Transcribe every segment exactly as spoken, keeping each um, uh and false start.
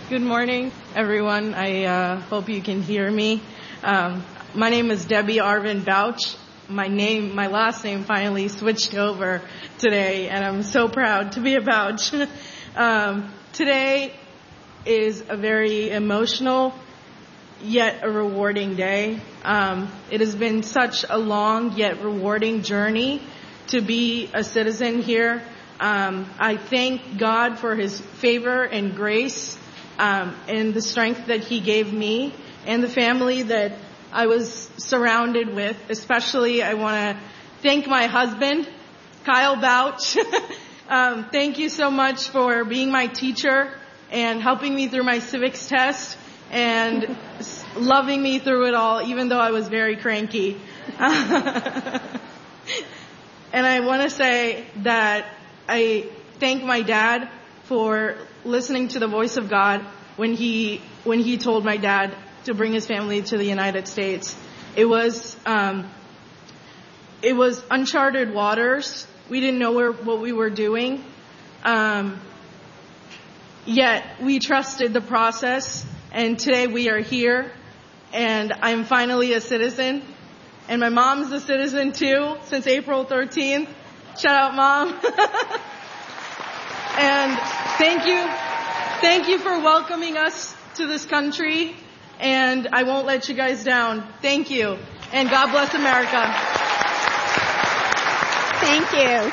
Good morning, everyone. I uh, hope you can hear me. Um, my name is Debbie Arvin Bouch. My name, my last name finally switched over today, and I'm so proud to be a Bouch. um, today is a very emotional yet a rewarding day. Um, it has been such a long yet rewarding journey to be a citizen here. Um, I thank God for His favor and grace um, and the strength that He gave me and the family that I was surrounded with. Especially, I want to thank my husband, Kyle Bouch. um, thank you so much for being my teacher and helping me through my civics test and loving me through it all, even though I was very cranky. And I want to say that I thank my dad for listening to the voice of God when he when he told my dad to bring his family to the United States. It was um, it was uncharted waters. We didn't know where, what we were doing, um, yet we trusted the process. And today we are here, and I'm finally a citizen. And my mom's a citizen too since April thirteenth. Shout out, Mom. And thank you. Thank you for welcoming us to this country. And I won't let you guys down. Thank you. And God bless America. Thank you.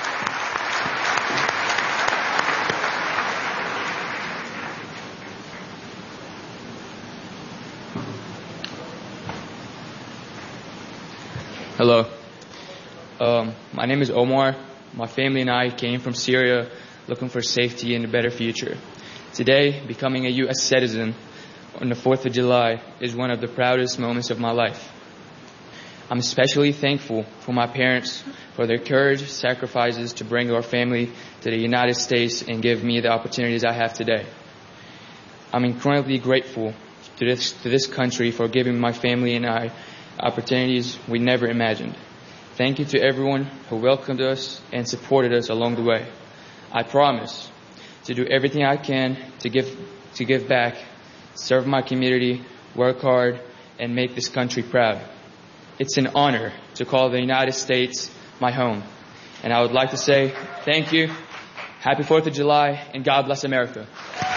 Hello. Um, my name is Omar. My family and I came from Syria looking for safety and a better future. Today, becoming a U S citizen on the fourth of July is one of the proudest moments of my life. I'm especially thankful for my parents for their courage, sacrifices to bring our family to the United States and give me the opportunities I have today. I'm incredibly grateful to this, to this country for giving my family and I opportunities we never imagined. Thank you to everyone who welcomed us and supported us along the way. I promise to do everything I can to give to give back, serve my community, work hard, and make this country proud. It's an honor to call the United States my home. And I would like to say thank you, happy fourth of July, and God bless America.